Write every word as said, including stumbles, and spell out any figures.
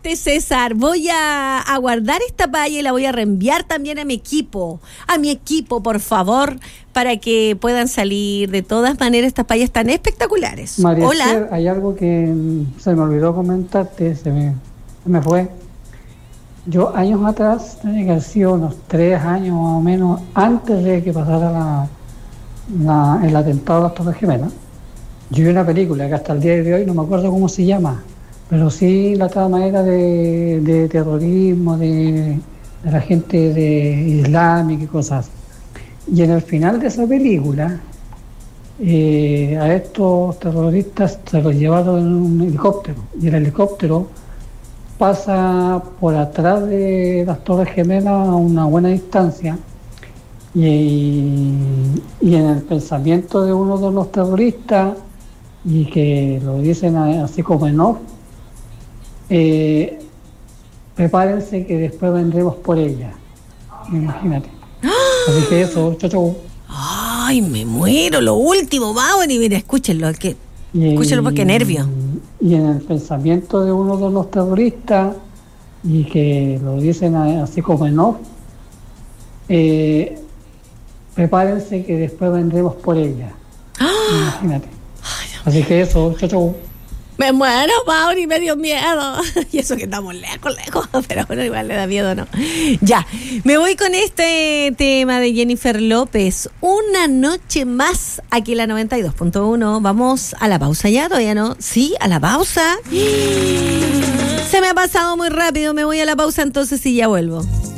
escuchaste, César. Voy a, a guardar esta palla y la voy a reenviar también a mi equipo. A mi equipo, por favor, para que puedan salir. De todas maneras, estas payas están espectaculares. María Hola. Esther, hay algo que mm, se me olvidó comentarte, se me, se me fue. Yo años atrás, tenía que haber sido unos tres años más o menos, antes de que pasara la, la, el atentado a las Torres Gemelas, yo vi una película que hasta el día de hoy no me acuerdo cómo se llama, pero sí la trama era de, de terrorismo, de, de la gente de islámica y cosas. Y en el final de esa película, eh, a estos terroristas se los llevaron en un helicóptero, y el helicóptero pasa por atrás de las Torres Gemelas a una buena distancia, y, y en el pensamiento de uno de los terroristas, y que lo dicen así como en off, eh, prepárense que después vendremos por ella. Imagínate. Así que eso, chau, chau. Ay, me muero, lo último, vamos, y mira, escúchenlo, que, Y, escúchenlo porque nervio. Y en el pensamiento de uno de los terroristas, y que lo dicen así como en off, eh, prepárense que después vendremos por ella. Imagínate. Así que eso, chau, chau. Me muero, Mauri, me dio miedo. Y eso que estamos lejos, lejos, pero bueno, igual le da miedo, ¿no? Ya, me voy con este tema de Jennifer López. Una noche más aquí en la noventa y dos punto uno. Vamos a la pausa ya, todavía no. Sí, a la pausa. Se me ha pasado muy rápido, me voy a la pausa entonces y ya vuelvo.